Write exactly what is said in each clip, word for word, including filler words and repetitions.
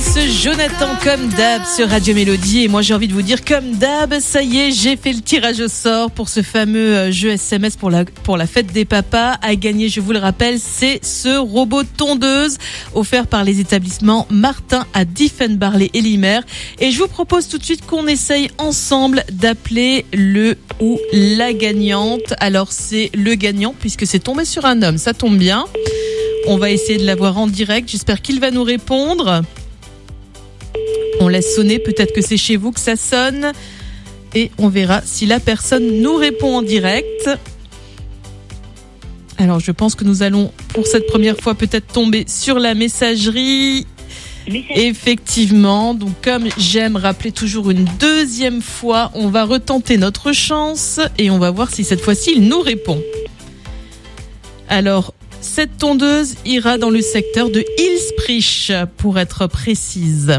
Jonathan comme d'hab sur Radio Mélodie, et moi j'ai envie de vous dire comme d'hab, ça y est, j'ai fait le tirage au sort pour ce fameux jeu S M S pour la, pour la fête des papas. À gagner, je vous le rappelle, c'est ce robot tondeuse offert par les établissements Martin à Diefenbarlé et Lemaire. Et je vous propose tout de suite qu'on essaye ensemble d'appeler le ou la gagnante. Alors c'est le gagnant puisque c'est tombé sur un homme, ça tombe bien. On va essayer de l'avoir en direct, j'espère qu'il va nous répondre. On laisse sonner, peut-être que c'est chez vous que ça sonne. Et on verra si la personne nous répond en direct. Alors je pense que nous allons pour cette première fois peut-être tomber sur la messagerie. Effectivement, donc comme j'aime rappeler toujours une deuxième fois, on va retenter notre chance et on va voir si cette fois-ci il nous répond. Alors, cette tondeuse ira dans le secteur de Ilsprich, pour être précise.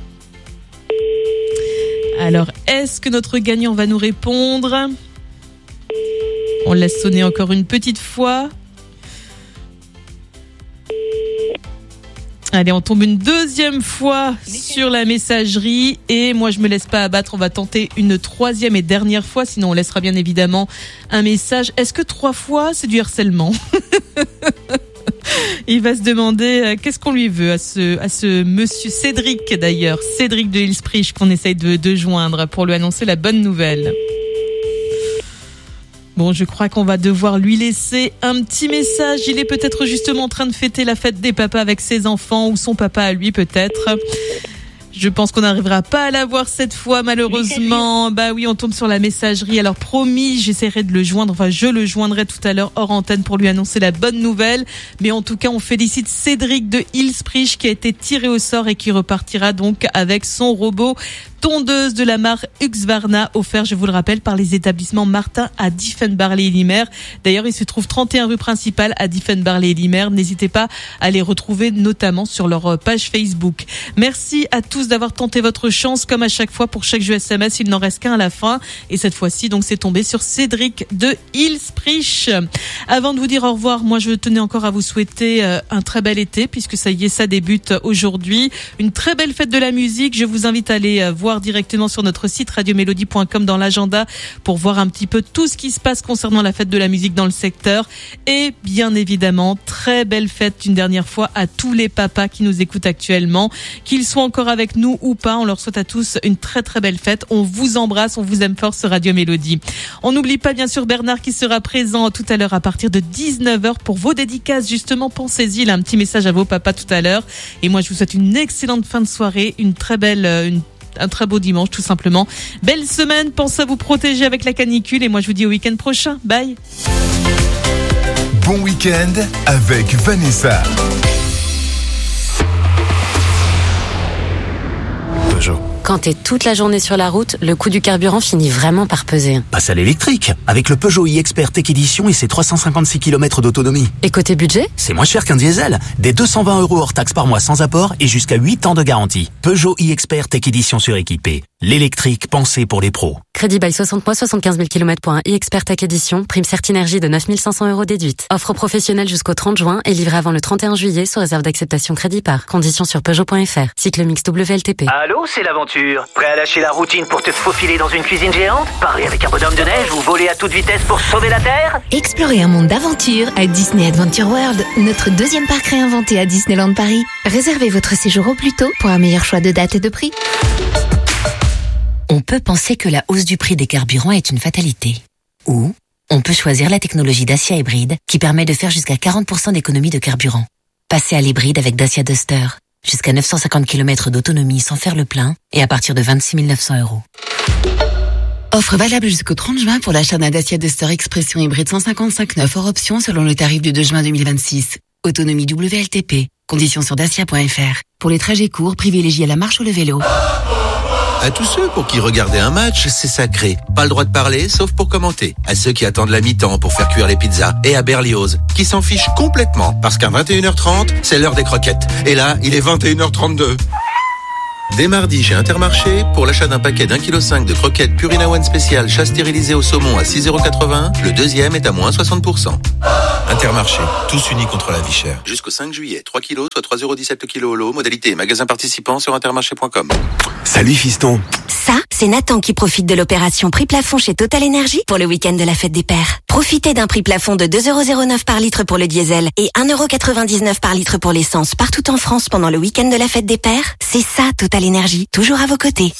Alors, est-ce que notre gagnant va nous répondre ? On laisse sonner encore une petite fois. Allez, on tombe une deuxième fois sur la messagerie et moi je me laisse pas abattre, on va tenter une troisième et dernière fois, sinon on laissera bien évidemment un message. Est-ce que trois fois c'est du harcèlement ? Il va se demander euh, qu'est-ce qu'on lui veut à ce, à ce monsieur Cédric d'ailleurs, Cédric de Ilsprich qu'on essaye de, de joindre pour lui annoncer la bonne nouvelle. Bon, je crois qu'on va devoir lui laisser un petit message. Il est peut-être justement en train de fêter la fête des papas avec ses enfants ou son papa à lui peut-être. Je pense qu'on n'arrivera pas à l'avoir cette fois, malheureusement. Bah oui, on tombe sur la messagerie. Alors promis, j'essaierai de le joindre. Enfin, je le joindrai tout à l'heure hors antenne pour lui annoncer la bonne nouvelle. Mais en tout cas, on félicite Cédric de Ilsprich qui a été tiré au sort et qui repartira donc avec son robot tondeuse de la marque Husqvarna, offert, je vous le rappelle, par les établissements Martin à Diefenbarlé et Lemaire. D'ailleurs, il se trouve trente et un rue principale à Diefenbarlé et Lemaire. N'hésitez pas à les retrouver notamment sur leur page Facebook. Merci à tous d'avoir tenté votre chance. Comme à chaque fois, pour chaque jeu S M S, il n'en reste qu'un à la fin. Et cette fois-ci, donc, c'est tombé sur Cédric de Ilsprich. Avant de vous dire au revoir, moi, je tenais encore à vous souhaiter un très bel été, puisque ça y est, ça débute aujourd'hui. Une très belle fête de la musique. Je vous invite à aller voir directement sur notre site radio mélodie point com dans l'agenda pour voir un petit peu tout ce qui se passe concernant la fête de la musique dans le secteur. Et bien évidemment, très belle fête une dernière fois à tous les papas qui nous écoutent actuellement, qu'ils soient encore avec nous ou pas. On leur souhaite à tous une très très belle fête. On vous embrasse, on vous aime fort sur Radio Mélodie. On n'oublie pas bien sûr Bernard qui sera présent tout à l'heure à partir de dix-neuf heures pour vos dédicaces. Justement, pensez-y, il a un petit message à vos papas tout à l'heure. Et moi, je vous souhaite une excellente fin de soirée, une très belle, une un très beau dimanche tout simplement. Belle semaine, pensez à vous protéger avec la canicule et moi je vous dis au week-end prochain. Bye. Bon week-end avec Vanessa. Peugeot. Quand t'es toute la journée sur la route, le coût du carburant finit vraiment par peser. Passe à l'électrique, avec le Peugeot e-Expert Tech Edition et ses trois cent cinquante-six kilomètres d'autonomie. Et côté budget ? C'est moins cher qu'un diesel. Des deux cent vingt euros hors taxe par mois sans apport et jusqu'à huit ans de garantie. Peugeot e-Expert Tech Edition suréquipé. L'électrique pensé pour les pros. Crédit bail soixante mois, soixante-quinze mille kilomètres pour un e-Expert Tech Edition. Prime Certinergie de neuf mille cinq cents euros déduite. Offre professionnelle jusqu'au trente juin et livrée avant le trente et un juillet sous réserve d'acceptation crédit par. Conditions sur Peugeot point F R. Cycle mix W L T P. Allô, c'est l'aventure. Prêt à lâcher la routine pour te faufiler dans une cuisine géante? Parler avec un bonhomme de neige ou voler à toute vitesse pour sauver la Terre? Explorez un monde d'aventure à Disney Adventure World, notre deuxième parc réinventé à Disneyland Paris. Réservez votre séjour au plus tôt pour un meilleur choix de date et de prix. On peut penser que la hausse du prix des carburants est une fatalité. Ou on peut choisir la technologie Dacia Hybride qui permet de faire jusqu'à quarante pour cent d'économie de carburant. Passez à l'hybride avec Dacia Duster. Jusqu'à neuf cent cinquante kilomètres d'autonomie sans faire le plein et à partir de vingt-six mille neuf cents euros. Offre valable jusqu'au trente juin pour l'achat d'un Dacia Duster Expression hybride cent cinquante-cinq neuf hors option selon le tarif du deux juin deux mille vingt-six. Autonomie W L T P. Conditions sur dacia point F R. Pour les trajets courts, privilégiez la marche ou le vélo. À tous ceux pour qui regarder un match, c'est sacré. Pas le droit de parler, sauf pour commenter. À ceux qui attendent la mi-temps pour faire cuire les pizzas. Et à Berlioz, qui s'en fiche complètement, parce qu'à vingt et une heures trente, c'est l'heure des croquettes. Et là, il est vingt et une heures trente-deux. Dès mardi chez Intermarché, pour l'achat d'un paquet d'un virgule cinq kilos de croquettes Purina One spécial chat stérilisé au saumon à six euros quatre-vingts, le deuxième est à moins soixante pour cent. Intermarché, tous unis contre la vie chère. Jusqu'au cinq juillet, trois kilos, soit trois euros dix-sept le kilo au lot. Modalité magasin participant sur intermarché point com. Salut fiston. Ça, c'est Nathan qui profite de l'opération prix plafond chez Total Energy pour le week-end de la fête des pères. Profitez d'un prix plafond de deux euros zéro neuf par litre pour le diesel et un euro quatre-vingt-dix-neuf par litre pour l'essence partout en France pendant le week-end de la fête des pères. C'est ça Total Energy, toujours à vos côtés.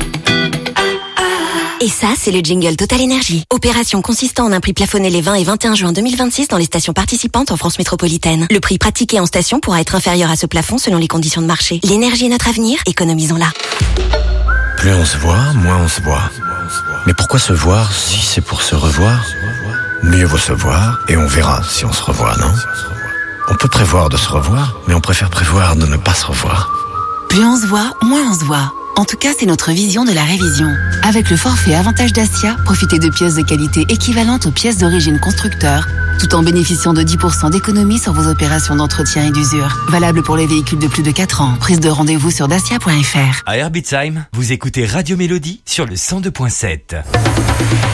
Et ça, c'est le jingle Total Energy. Opération consistant en un prix plafonné les vingt et vingt et un juin deux mille vingt-six dans les stations participantes en France métropolitaine. Le prix pratiqué en station pourra être inférieur à ce plafond selon les conditions de marché. L'énergie est notre avenir, économisons-la. Plus on se voit, moins on se voit. Mais pourquoi se voir si c'est pour se revoir? Mieux vaut se voir et on verra si on se revoit, non? On peut prévoir de se revoir, mais on préfère prévoir de ne pas se revoir. Plus on se voit, moins on se voit. En tout cas, c'est notre vision de la révision. Avec le forfait Avantage Dacia, profitez de pièces de qualité équivalentes aux pièces d'origine constructeur, tout en bénéficiant de dix pour cent d'économie sur vos opérations d'entretien et d'usure. Valable pour les véhicules de plus de quatre ans. Prise de rendez-vous sur dacia point f r. À Herbitsheim, vous écoutez Radio Mélodie sur le cent deux point sept.